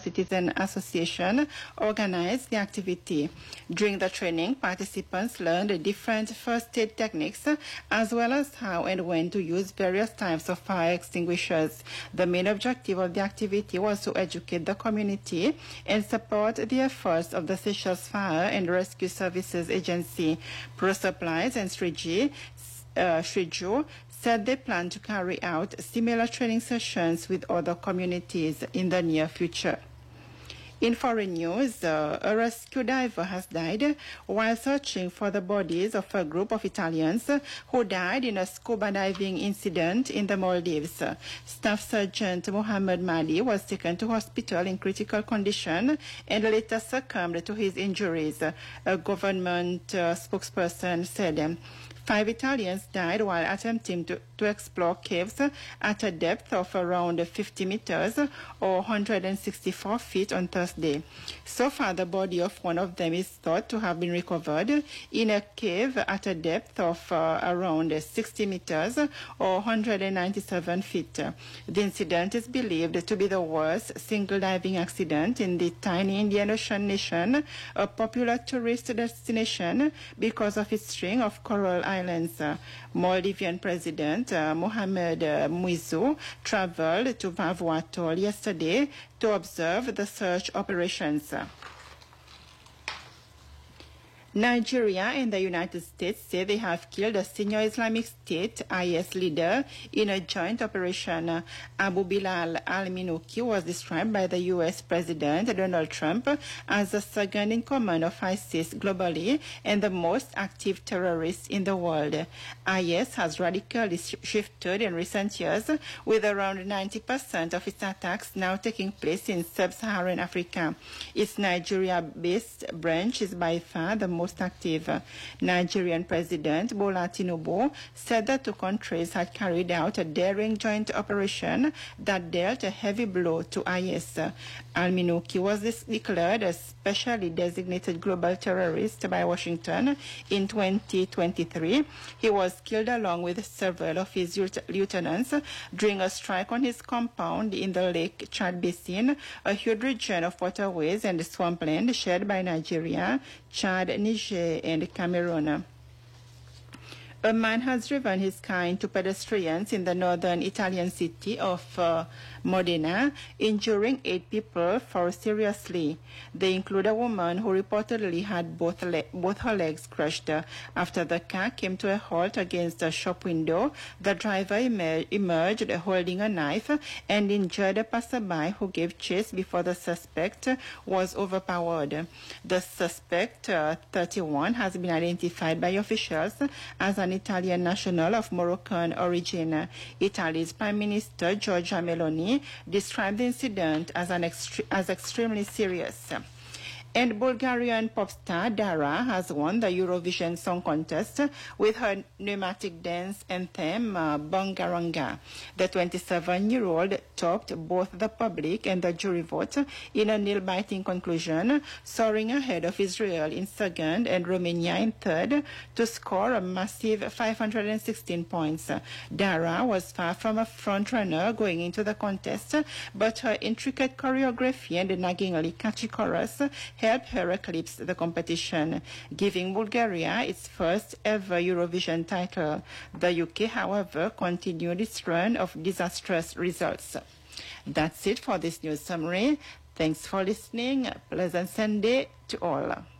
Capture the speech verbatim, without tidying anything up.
Citizen Association organized the activity. During the training, participants learned different first aid techniques as well as how and when to use various types of fire extinguishers. The main objective of the activity was to educate the community and support the efforts of the Seychelles Fire and Rescue Services Agency. Pro Supplies and Sriji uh, Srijo said they plan to carry out similar training sessions with other communities in the near future. In foreign news, uh, a rescue diver has died while searching for the bodies of a group of Italians who died in a scuba diving incident in the Maldives. Staff Sergeant Mohammed Madi was taken to hospital in critical condition and later succumbed to his injuries, a government uh, spokesperson said. Five Italians died while attempting to, to explore caves at a depth of around fifty meters or one hundred sixty-four feet on Thursday. So far, the body of one of them is thought to have been recovered in a cave at a depth of uh, around sixty meters or one hundred ninety-seven feet. The incident is believed to be the worst single diving accident in the tiny Indian Ocean nation, a popular tourist destination because of its string of coral islands. Islands. Uh, Maldivian President uh, Mohamed uh, Muizu traveled to Vavu Atoll yesterday to observe the search operations. Nigeria and the United States say they have killed a senior Islamic State I S leader in a joint operation. Abu Bilal al-Minuki was described by the U S President Donald Trump as the second in command of ISIS globally and the most active terrorist in the world. I S has radically sh- shifted in recent years, with around ninety percent of its attacks now taking place in sub-Saharan Africa. Its Nigeria-based branch is by far the most active. Nigerian President Bola Tinubu said that two countries had carried out a daring joint operation that dealt a heavy blow to I S. Al-Minuki was declared a specially designated global terrorist by Washington in twenty twenty-three. He was killed along with several of his lieutenants during a strike on his compound in the Lake Chad Basin, a huge region of waterways and swampland shared by Nigeria, Chad, Niger, and Cameroon. A man has driven his car into pedestrians in the northern Italian city of uh, Modena, injuring eight people for seriously. They include a woman who reportedly had both, le- both her legs crushed. After the car came to a halt against a shop window, the driver emer- emerged holding a knife and injured a passerby who gave chase before the suspect was overpowered. The suspect, uh, thirty-one, has been identified by officials as an Italian national of Moroccan origin. Italy's Prime Minister Giorgia Meloni described the incident as an extre- as extremely serious. And Bulgarian pop star Dara has won the Eurovision Song Contest with her pneumatic dance anthem, uh, Bangaranga. The twenty-seven-year-old topped both the public and the jury vote in a nail-biting conclusion, soaring ahead of Israel in second and Romania in third to score a massive five hundred sixteen points. Dara was far from a front-runner going into the contest, but her intricate choreography and naggingly catchy chorus helped her eclipse the competition, giving Bulgaria its first ever Eurovision title. The U K, however, continued its run of disastrous results. That's it for this news summary. Thanks for listening. Pleasant Sunday to all.